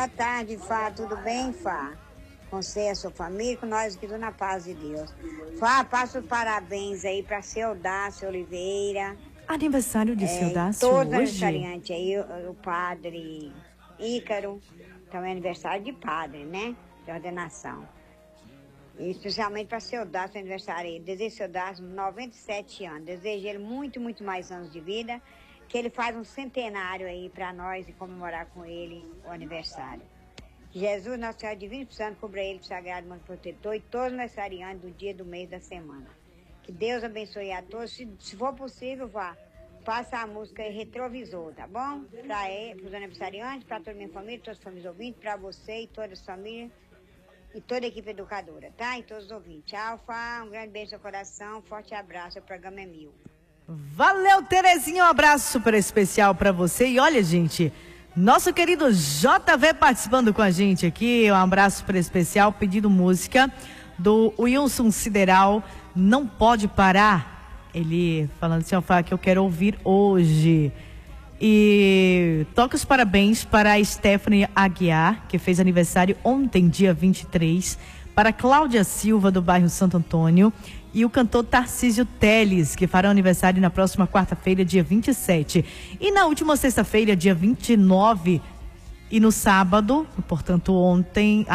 Boa tarde, Fá. Tudo bem, Fá? Com você e a sua família, com nós aqui, tudo na paz de Deus. Fá, passa os parabéns aí para seu Dácio Oliveira. Aniversário de seu Dácio todos hoje? aniversariantes aí, o padre Ícaro. Então é aniversário de padre, né? De ordenação. E especialmente para seu Dácio, aniversário. Desejo seu Dácio 97 anos. Desejo ele muito, muito mais anos de vida. Que ele faz um centenário aí para nós e comemorar com ele o aniversário. Jesus, Nosso Senhor Divino Espírito Santo, cubra ele com o sagrado manto protetor e todos os aniversariantes do dia, do mês, da semana. Que Deus abençoe a todos. Se for possível, vá. Passa a música aí, Retrovisor, tá bom? Para os aniversariantes, para toda a minha família, todas as famílias ouvintes, para você e todas as famílias e toda a equipe educadora, tá? E todos os ouvintes. Tchau, Fá. Um grande beijo no seu coração. Forte abraço. O programa é 1000. Valeu, Terezinha, um abraço super especial para você. E olha, gente, nosso querido JV participando com a gente aqui, um abraço super especial, pedindo música do Wilson Sideral, Não Pode Parar. Ele falando assim, ó, que eu quero ouvir hoje. E toca os parabéns para a Stephanie Aguiar, que fez aniversário ontem, dia 23, para Cláudia Silva, do bairro Santo Antônio, e o cantor Tarcísio Teles, que fará aniversário na próxima quarta-feira, dia 27. E na última sexta-feira, dia 29, e no sábado, portanto ontem,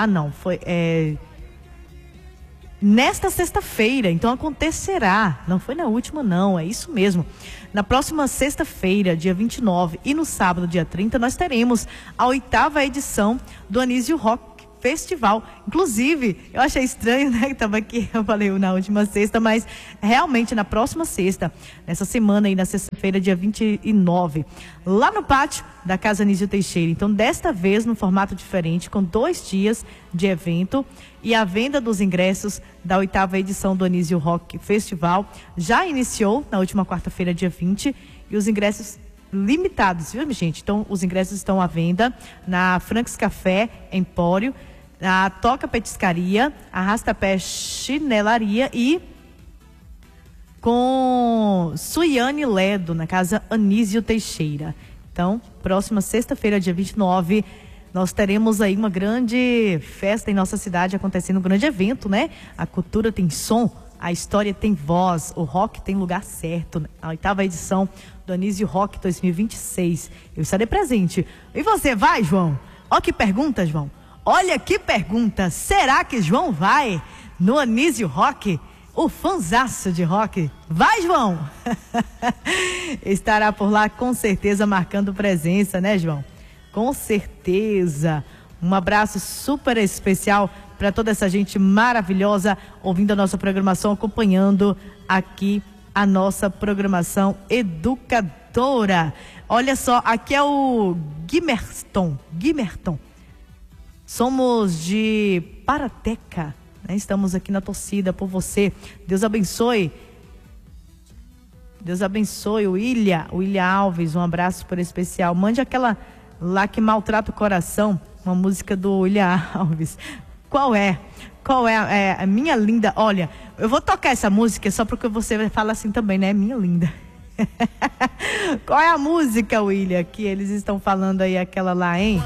nesta sexta-feira, então acontecerá, não foi na última não, é isso mesmo. Na próxima sexta-feira, dia 29, e no sábado, dia 30, nós teremos a 8ª edição do Anísio Rock Festival. Inclusive, eu achei estranho, né, que estava aqui, eu falei na última sexta, mas realmente na próxima sexta, nessa semana aí, na sexta-feira, dia 29, lá no pátio da Casa Anísio Teixeira. Então, desta vez, num formato diferente, com 2 dias de evento, e a venda dos ingressos da 8ª edição do Anísio Rock Festival já iniciou na última quarta-feira, dia 20, e os ingressos limitados, viu, gente? Então, os ingressos estão à venda na Franks Café Empório, a Toca Petiscaria, a Rastapé Chinelaria e com Suiane Ledo, na Casa Anísio Teixeira. Então, próxima sexta-feira, dia 29, nós teremos aí uma grande festa em nossa cidade, acontecendo um grande evento, né? A cultura tem som, a história tem voz, o rock tem lugar certo. A 8ª edição do Anísio Rock 2026. Eu estarei presente. E você vai, João? Ó que pergunta, João. Olha que pergunta. Será que João vai no Anísio Rock? O fanzaço de rock. Vai, João? Estará por lá com certeza marcando presença, né, João? Com certeza. Um abraço super especial para toda essa gente maravilhosa ouvindo a nossa programação, acompanhando aqui a nossa programação educadora. Olha só, aqui é o Guimerton. Somos de Parateca, né? Estamos aqui na torcida por você. Deus abençoe. Deus abençoe o William Alves, um abraço super especial. Mande aquela lá que maltrata o coração, uma música do William Alves. Qual é a minha linda? Olha, eu vou tocar essa música só porque você fala assim também, né? Minha linda. Qual é a música, William, que eles estão falando aí, aquela lá, hein?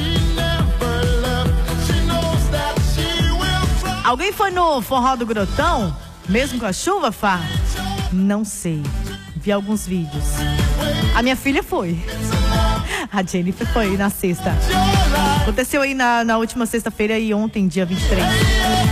Alguém foi no Forró do Grotão? Mesmo com a chuva, Fá? Não sei. Vi alguns vídeos. A minha filha foi. A Jennifer foi na sexta. Aconteceu aí na última sexta-feira e ontem, dia 23.